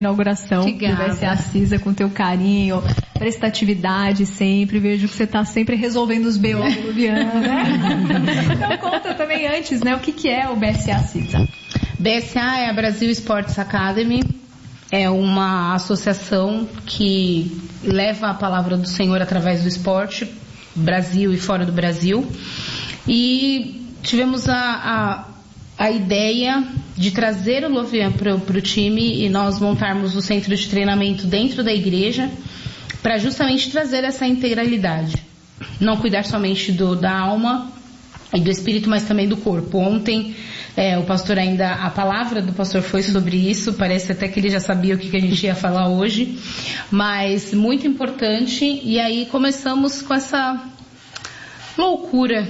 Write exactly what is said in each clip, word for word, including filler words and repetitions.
inauguração do B S A CISA com teu carinho, prestatividade sempre, vejo que você está sempre resolvendo os B O do Luviana, né? Então conta também antes, né, o que, que é o B S A CISA? B S A é a Brasil Sports Academy, é uma associação que leva a palavra do Senhor através do esporte, Brasil e fora do Brasil, e tivemos a... a a ideia de trazer o Lovian para o time e nós montarmos o centro de treinamento dentro da igreja para justamente trazer essa integralidade. Não cuidar somente do, da alma e do espírito, mas também do corpo. Ontem, é, o pastor ainda, a palavra do pastor foi sobre isso, parece até que ele já sabia o que, que a gente ia falar hoje, mas muito importante, e aí começamos com essa loucura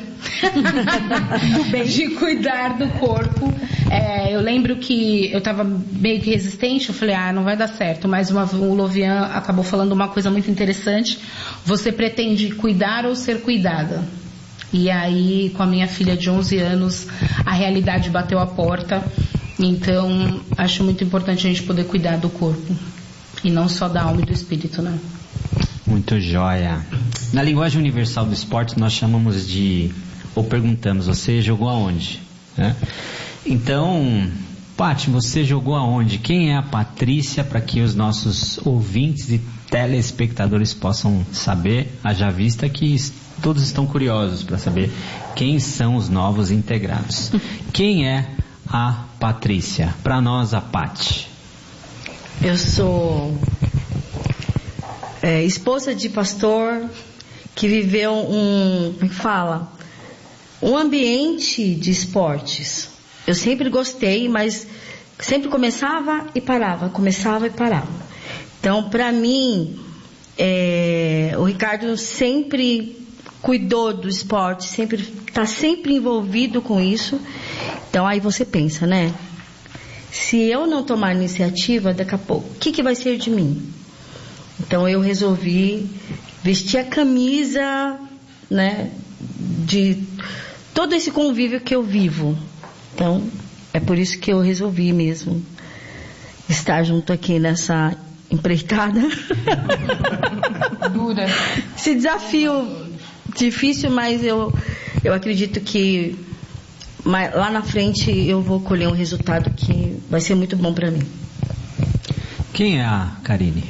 de cuidar do corpo. É, eu lembro que eu estava meio que resistente, eu falei, ah, não vai dar certo, mas uma, o Lovian acabou falando uma coisa muito interessante: você pretende cuidar ou ser cuidada? E aí, com a minha filha de onze anos, a realidade bateu a porta. Então, acho muito importante a gente poder cuidar do corpo e não só da alma e do espírito, né? Muito joia. Na linguagem universal do esporte, nós chamamos de, ou perguntamos, você jogou aonde? Né? Então, Paty, você jogou aonde? Quem é a Patrícia, para que os nossos ouvintes e telespectadores possam saber, haja vista que todos estão curiosos para saber quem são os novos integrados. Quem é a Patrícia? Para nós, a Paty. Eu sou é, esposa de pastor que viveu um, como fala, um ambiente de esportes. Eu sempre gostei, mas sempre começava e parava, começava e parava. Então, para mim, é, o Ricardo sempre cuidou do esporte, sempre está sempre envolvido com isso. Então, aí você pensa, né? Se eu não tomar iniciativa, daqui a pouco, o que, que vai ser de mim? Então, eu resolvi vestir a camisa, né, de todo esse convívio que eu vivo. Então, é por isso que eu resolvi mesmo estar junto aqui nessa empreitada. Dura. Esse desafio difícil, mas eu, eu acredito que lá na frente eu vou colher um resultado que vai ser muito bom para mim. Quem é a Karine?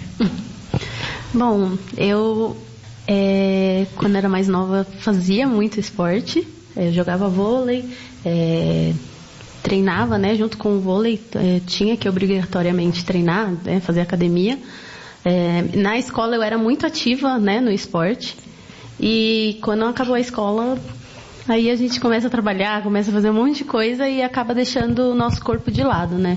Bom, eu é, quando era mais nova fazia muito esporte, eu jogava vôlei, é, treinava, né, junto com o vôlei, é, tinha que obrigatoriamente treinar, né, fazer academia. É, na escola eu era muito ativa, né, no esporte, e quando acabou a escola, aí a gente começa a trabalhar, começa a fazer um monte de coisa e acaba deixando o nosso corpo de lado, né.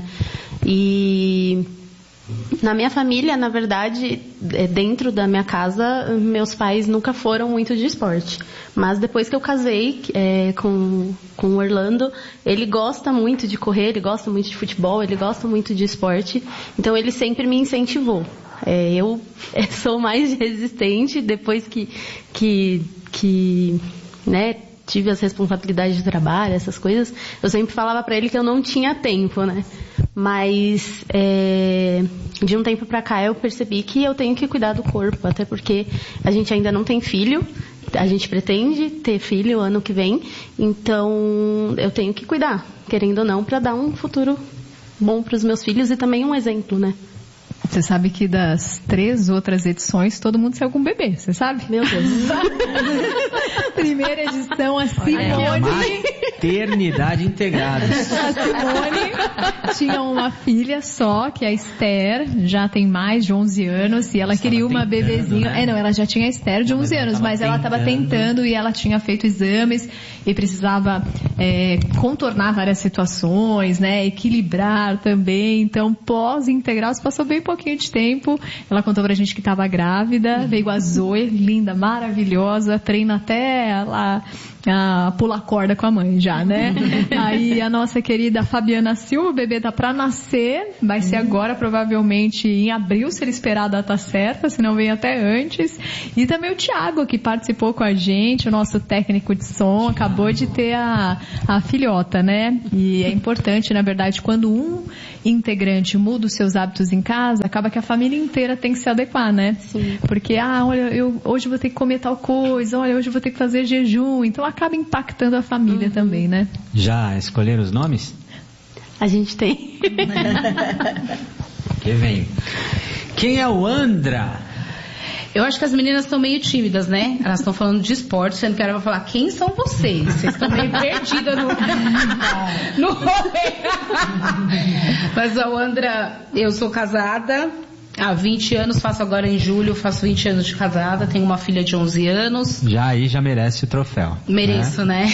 E na minha família, na verdade, dentro da minha casa, meus pais nunca foram muito de esporte. Mas depois que eu casei é, com, com o Orlando, ele gosta muito de correr, ele gosta muito de futebol, ele gosta muito de esporte. Então ele sempre me incentivou. É, eu sou mais resistente depois que, que, que né, tive as responsabilidades de trabalho, essas coisas. Eu sempre falava pra ele que eu não tinha tempo, né? Mas é, de um tempo pra cá eu percebi que eu tenho que cuidar do corpo, até porque a gente ainda não tem filho, a gente pretende ter filho ano que vem, então eu tenho que cuidar, querendo ou não, para dar um futuro bom para os meus filhos e também um exemplo, né? Você sabe que das três outras edições, todo mundo saiu com bebê, você sabe? Meu Deus. Primeira edição, a Simone... Maternidade integrada. A Simone tinha uma filha só, que é a Esther, já tem mais de onze anos, e ela Nossa, queria uma tentando, bebezinha... Né? É, não, ela já tinha a Esther de onze anos, mas ela estava tentando e ela tinha feito exames e precisava é, contornar várias situações, né, equilibrar também. Então, pós-integral, se passou bem pouquinho de tempo, ela contou pra gente que estava grávida, veio a Zoe, linda, maravilhosa, treina até ela a pular corda com a mãe já, né? Aí a nossa querida Fabiana Silva, o bebê tá pra nascer, vai ser agora provavelmente em abril, se ele esperar a data certa, se não vem até antes. E também o Thiago, que participou com a gente, o nosso técnico de som, acabou de ter a, a filhota, né? E é importante, na verdade, quando um integrante muda os seus hábitos em casa, acaba que a família inteira tem que se adequar, né? Sim. Porque, ah, olha, eu, hoje eu vou ter que comer tal coisa, olha, hoje eu vou ter que fazer jejum. Então acaba impactando a família Uhum. também, né? Já escolheram os nomes? A gente tem. Que vem. Quem é o Andra? Eu acho que as meninas estão meio tímidas, né? Elas estão falando de esporte, sendo que ela vai falar, quem são vocês? Vocês estão meio perdidas no, no rolê. Mas a Andra, eu sou casada há vinte anos, faço agora em julho, faço vinte anos de casada, tenho uma filha de onze anos. Já aí já merece o troféu. Mereço, né?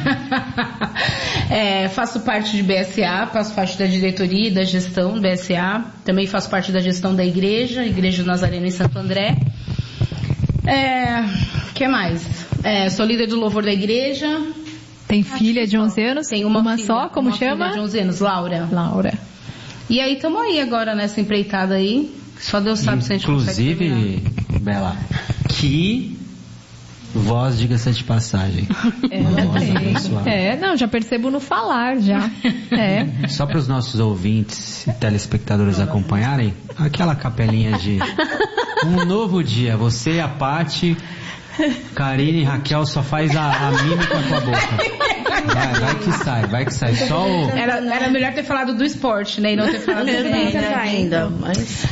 É, faço parte de B S A, faço parte da diretoria e da gestão do B S A. Também faço parte da gestão da igreja, Igreja do Nazareno em Santo André. É, que mais? É, sou líder do louvor da igreja. Tem filha de onze anos? Tem uma, uma filha, só, como uma chama? Filha de onze anos, Laura. Laura. E aí estamos aí agora nessa empreitada aí. Só Deus sabe se a gente consegue terminar. Inclusive, Bela, que voz, diga-se de passagem. Ela Voz tem. abençoada. É, não, já percebo no falar, já. É. Só para os nossos ouvintes e telespectadores acompanharem, aquela capelinha de um novo dia. Você, a Paty, Karine e Raquel só faz a, a mímica com a boca. Vai, vai que sai, vai que sai. Só o... Era, era melhor ter falado do esporte, né? E não ter falado do Ainda, né? ainda, mas...